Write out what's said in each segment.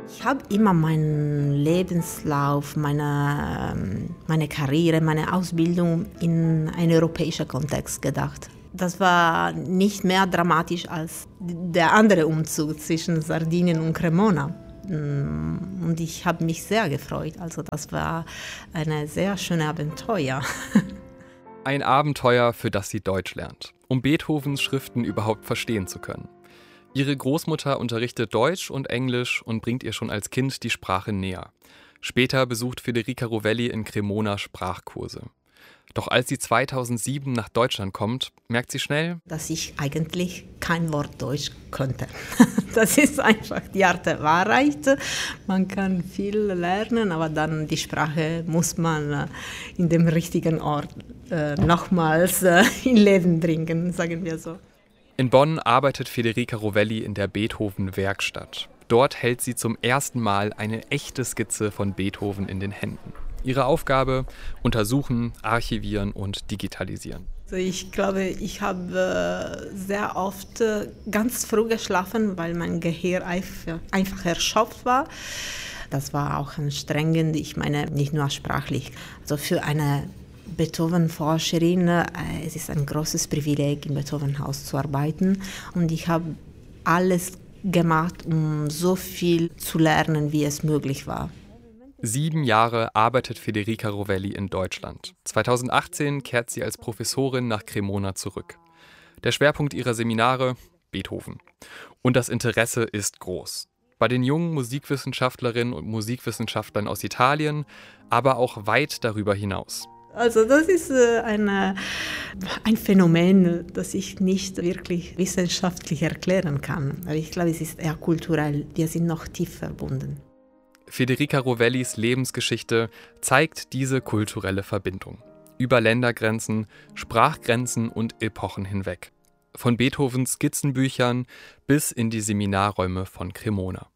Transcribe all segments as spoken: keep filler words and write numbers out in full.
Ich habe immer meinen Lebenslauf, meine, meine Karriere, meine Ausbildung in einen europäischen Kontext gedacht. Das war nicht mehr dramatisch als der andere Umzug zwischen Sardinien und Cremona. Und ich habe mich sehr gefreut. Also das war ein sehr schönes Abenteuer. Ein Abenteuer, für das sie Deutsch lernt, um Beethovens Schriften überhaupt verstehen zu können. Ihre Großmutter unterrichtet Deutsch und Englisch und bringt ihr schon als Kind die Sprache näher. Später besucht Federica Rovelli in Cremona Sprachkurse. Doch als sie zweitausendsieben nach Deutschland kommt, merkt sie schnell, dass ich eigentlich kein Wort Deutsch konnte. Das ist einfach die harte Wahrheit. Man kann viel lernen, aber dann die Sprache muss man in dem richtigen Ort äh, nochmals äh, in Leben bringen, sagen wir so. In Bonn arbeitet Federica Rovelli in der Beethoven-Werkstatt. Dort hält sie zum ersten Mal eine echte Skizze von Beethoven in den Händen. Ihre Aufgabe: untersuchen, archivieren und digitalisieren. Also ich glaube, ich habe sehr oft ganz früh geschlafen, weil mein Gehirn einfach erschöpft war. Das war auch anstrengend, ich meine nicht nur sprachlich. Also für eine Beethoven-Forscherin, es ist ein großes Privileg, im Beethoven-Haus zu arbeiten. Und ich habe alles gemacht, um so viel zu lernen, wie es möglich war. Sieben Jahre arbeitet Federica Rovelli in Deutschland. zweitausendachtzehn kehrt sie als Professorin nach Cremona zurück. Der Schwerpunkt ihrer Seminare: Beethoven. Und das Interesse ist groß. Bei den jungen Musikwissenschaftlerinnen und Musikwissenschaftlern aus Italien, aber auch weit darüber hinaus. Also das ist eine, ein Phänomen, das ich nicht wirklich wissenschaftlich erklären kann. Aber ich glaube, es ist eher kulturell. Wir sind noch tief verbunden. Federica Rovellis Lebensgeschichte zeigt diese kulturelle Verbindung. Über Ländergrenzen, Sprachgrenzen und Epochen hinweg. Von Beethovens Skizzenbüchern bis in die Seminarräume von Cremona.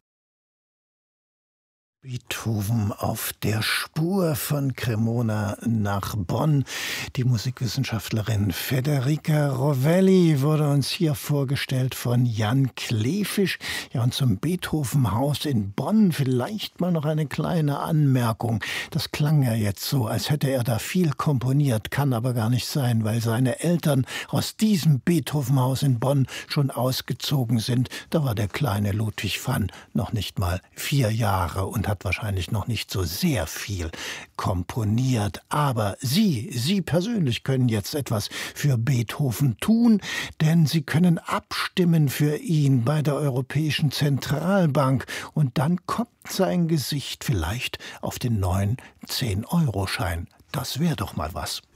Beethoven auf der Spur von Cremona nach Bonn. Die Musikwissenschaftlerin Federica Rovelli wurde uns hier vorgestellt von Jan Kleefisch. Ja, und zum Beethoven-Haus in Bonn vielleicht mal noch eine kleine Anmerkung. Das klang ja jetzt so, als hätte er da viel komponiert, kann aber gar nicht sein, weil seine Eltern aus diesem Beethoven-Haus in Bonn schon ausgezogen sind. Da war der kleine Ludwig van noch nicht mal vier Jahre und hat wahrscheinlich noch nicht so sehr viel komponiert. Aber Sie, Sie persönlich können jetzt etwas für Beethoven tun, denn Sie können abstimmen für ihn bei der Europäischen Zentralbank und dann kommt sein Gesicht vielleicht auf den neuen zehn Euro Schein. Das wäre doch mal was.